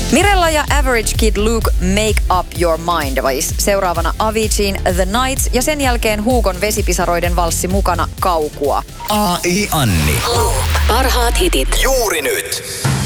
Mirella ja Average Kid Luke Make Up Your Mind, vai seuraavana Aviciin The Nights ja sen jälkeen Huukon Vesipisaroiden valssi mukana Kaukua. AI Anni. Parhaat hitit. Juuri nyt.